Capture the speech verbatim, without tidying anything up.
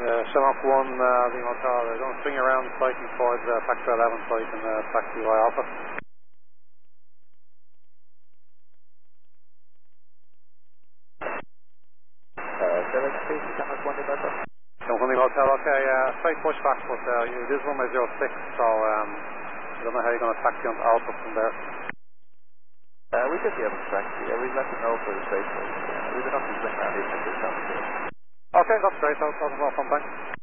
Yeah, Shamrock one, uh, the hotel. They're going to swing around cycling towards uh, Factory eleven site and uh, taxi by Alpha. Uh, seven speed, Shamrock one, Delta. Shamrock one, hotel, okay, uh, straight pushback, but uh, it is runway zero six, so um, I don't know how you're going to taxi onto Alpha from there. Uh, we should be able to taxi. Yeah, we've let them know for the straight push. Uh, we've enough to swing around even if there's something. Okay, that's great. That's, that's well from thanks.